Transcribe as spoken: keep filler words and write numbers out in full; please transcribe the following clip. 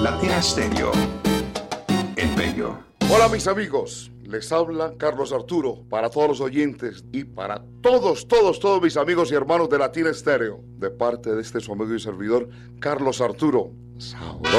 Latina Stereo. El bello. Hola mis amigos, les habla Carlos Arturo para todos los oyentes y para todos, todos, todos mis amigos y hermanos de Latina Stereo, de parte de este su amigo y servidor Carlos Arturo. Sabroso.